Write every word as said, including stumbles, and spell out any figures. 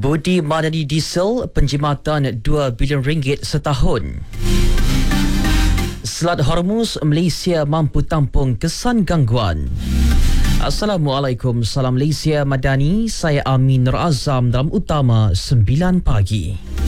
Budi Madani Diesel penjimatan dua bilion ringgit setahun. Selat Hormuz, Malaysia mampu tampung kesan gangguan. Assalamualaikum, salam Malaysia Madani. Saya Amin Nur Azam dalam Utama sembilan pagi.